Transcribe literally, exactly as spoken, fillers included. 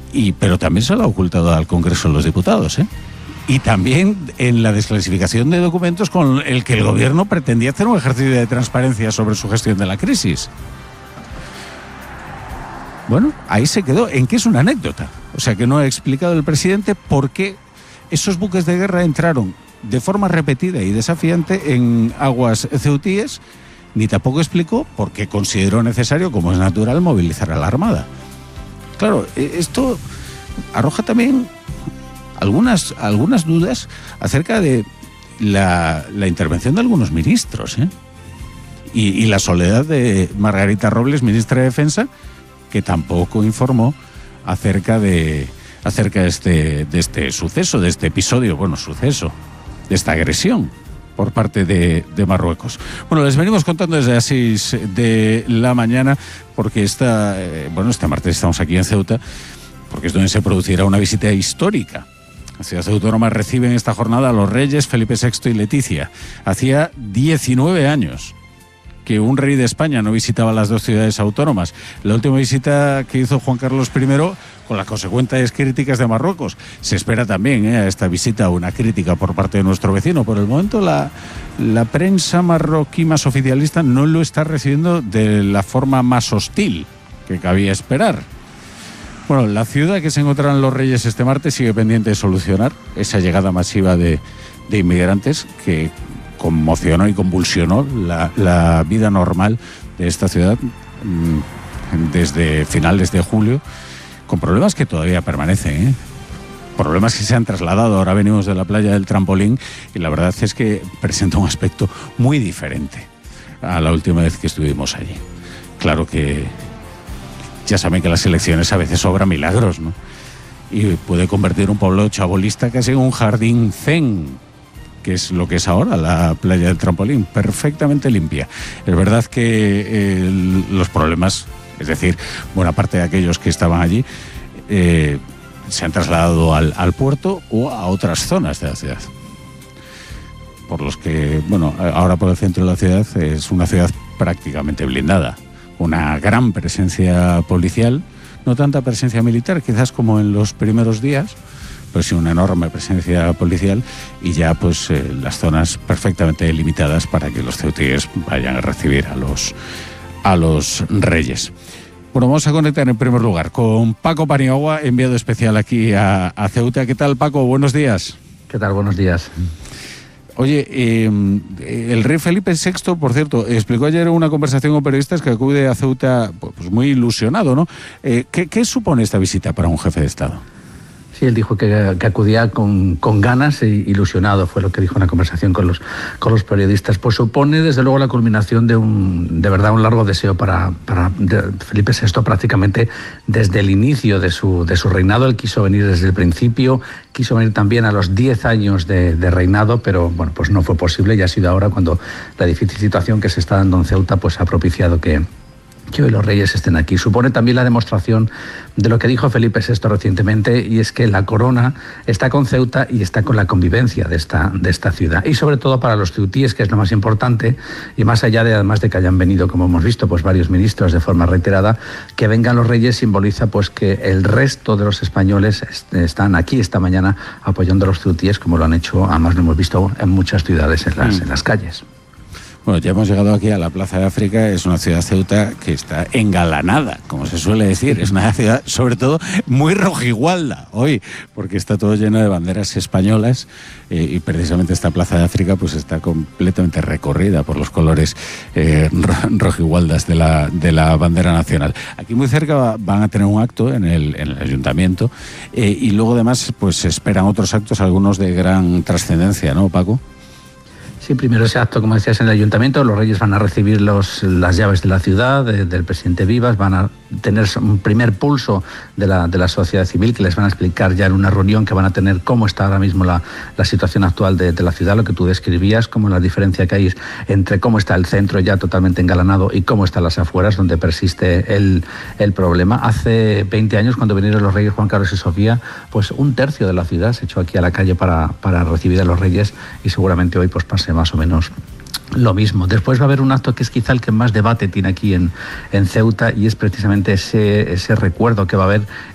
y, pero también se lo ha ocultado al Congreso de los Diputados, ¿eh? Y también en la desclasificación de documentos con el que el gobierno pretendía hacer un ejercicio de transparencia sobre su gestión de la crisis. Bueno, ahí se quedó, en que es una anécdota. O sea, que no ha explicado el presidente por qué esos buques de guerra entraron de forma repetida y desafiante en aguas ceutíes, ni tampoco explicó por qué consideró necesario, como es natural, movilizar a la Armada. Claro, esto arroja también algunas, algunas dudas acerca de la, la intervención de algunos ministros, ¿eh? Y, y la soledad de Margarita Robles, ministra de Defensa, que tampoco informó acerca de, acerca de, este, de este suceso, de este episodio, bueno, suceso, de esta agresión por parte de, de Marruecos. Bueno, les venimos contando desde las seis de la mañana, porque esta, eh, bueno, este martes estamos aquí en Ceuta, porque es donde se producirá una visita histórica. La ciudad autónoma recibe en esta jornada a los reyes Felipe sexto y Leticia. Hacía diecinueve años que un rey de España no visitaba las dos ciudades autónomas. La última visita que hizo Juan Carlos primero, con las consecuentes críticas de Marruecos. Se espera también ¿eh? a esta visita una crítica por parte de nuestro vecino. Por el momento la, la prensa marroquí más oficialista no lo está recibiendo de la forma más hostil que cabía esperar. Bueno, la ciudad que se encontrarán los reyes este martes sigue pendiente de solucionar esa llegada masiva de, de inmigrantes que conmocionó y convulsionó la, la vida normal de esta ciudad mmm, desde finales de julio, con problemas que todavía permanecen, ¿eh? Problemas que se han trasladado. Ahora venimos de la playa del Trampolín y la verdad es que presenta un aspecto muy diferente a la última vez que estuvimos allí. Claro que ya saben que las elecciones a veces obran milagros, ¿no? Y puede convertir un pueblo chabolista casi en un jardín zen, que es lo que es ahora la playa del Trampolín, perfectamente limpia. Es verdad que eh, los problemas, es decir, buena parte de aquellos que estaban allí, eh, se han trasladado al, al puerto o a otras zonas de la ciudad. Por los que, bueno, ahora por el centro de la ciudad es una ciudad prácticamente blindada. Una gran presencia policial, no tanta presencia militar, quizás como en los primeros días, pero sí una enorme presencia policial y ya pues eh, las zonas perfectamente delimitadas para que los ceutíes vayan a recibir a los, a los reyes. Bueno, vamos a conectar en primer lugar con Paco Paniagua, enviado especial aquí a, a Ceuta. ¿Qué tal, Paco? Buenos días. ¿Qué tal? Buenos días. Oye, eh, el rey Felipe sexto, por cierto, explicó ayer en una conversación con periodistas que acude a Ceuta pues muy ilusionado, ¿no? Eh, ¿qué, ¿Qué supone esta visita para un jefe de Estado? Sí, él dijo que, que acudía con, con ganas e ilusionado, fue lo que dijo en la conversación con los, con los periodistas. Pues supone, desde luego, la culminación de un, de verdad, un largo deseo para, para Felipe sexto, prácticamente desde el inicio de su, de su reinado. Él quiso venir desde el principio, quiso venir también a los diez años de, de reinado, pero bueno, pues no fue posible y ha sido ahora cuando la difícil situación que se está dando en Ceuta pues ha propiciado que... que hoy los reyes estén aquí. Supone también la demostración de lo que dijo Felipe sexto recientemente, y es que la corona está con Ceuta y está con la convivencia de esta, de esta ciudad. Y sobre todo para los ceutíes, que es lo más importante, y más allá de, además de que hayan venido, como hemos visto, pues varios ministros de forma reiterada, que vengan los reyes simboliza pues que el resto de los españoles están aquí esta mañana apoyando a los ceutíes, como lo han hecho, además lo hemos visto en muchas ciudades en las, mm. en las calles. Bueno, ya hemos llegado aquí a la Plaza de África. Es una ciudad, Ceuta, que está engalanada, como se suele decir. Es una ciudad, sobre todo, muy rojigualda hoy, porque está todo lleno de banderas españolas eh, y precisamente esta Plaza de África pues está completamente recorrida por los colores eh, rojigualdas de la, de la bandera nacional. Aquí muy cerca van a tener un acto en el, en el ayuntamiento eh, y luego además pues se esperan otros actos, algunos de gran trascendencia, ¿no, Paco? Sí, primero ese acto, como decías, en el ayuntamiento. Los reyes van a recibir los, las llaves de la ciudad, de, del presidente Vivas, van a tener un primer pulso de la, de la sociedad civil, que les van a explicar ya en una reunión que van a tener cómo está ahora mismo la, la situación actual de, de la ciudad, lo que tú describías, como la diferencia que hay entre cómo está el centro ya totalmente engalanado y cómo están las afueras, donde persiste el, el problema. Hace veinte años, cuando vinieron los reyes Juan Carlos y Sofía, pues un tercio de la ciudad se echó aquí a la calle para, para recibir a los reyes, y seguramente hoy pues pase más o menos lo mismo. Después va a haber un acto que es quizá el que más debate tiene aquí en, en Ceuta, y es precisamente ese, ese recuerdo que va a haber